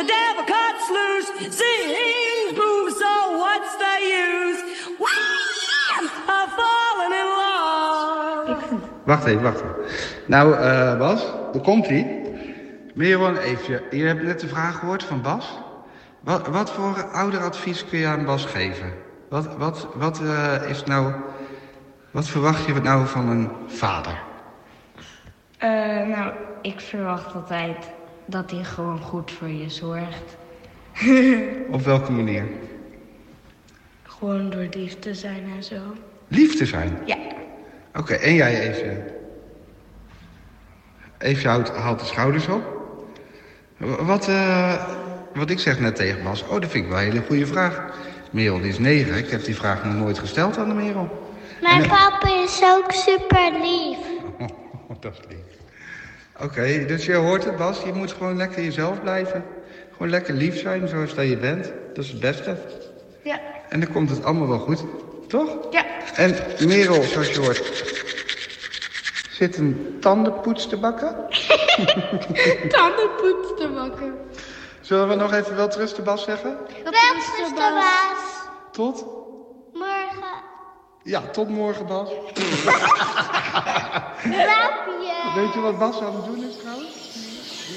the devil cuts loose, sings, moves, so what's the use? I've fallen in love. Wacht even. Nou, Bas, daar komt-ie. Merel en Eefje, je hebt net de vraag gehoord van Bas. Wat voor ouderadvies kun je aan Bas geven? Wat verwacht je nou van een vader? Nou, ik verwacht altijd dat hij gewoon goed voor je zorgt. Op welke manier? Gewoon door lief te zijn en zo. Lief te zijn? Ja. Oké, en jij, Eefje? Eefje haalt de schouders op. Wat ik zeg net tegen Bas, dat vind ik wel een hele goede vraag. Merel, die is 9. Ik heb die vraag nog nooit gesteld aan de Merel. Mijn papa is ook super lief. Dat is lief. Oké, dus je hoort het, Bas. Je moet gewoon lekker jezelf blijven. Gewoon lekker lief zijn zoals dat je bent. Dat is het beste. Ja. En dan komt het allemaal wel goed. Toch? Ja. En Merel, zoals je hoort, zit een tandenpoets te bakken. Tandenpoets te bakken. Zullen we nog even wel trusten, Bas, zeggen? Welterusten, Bas. Tot? Morgen. Ja, tot morgen, Bas. Slaap je. Weet je wat Bas aan het doen is trouwens?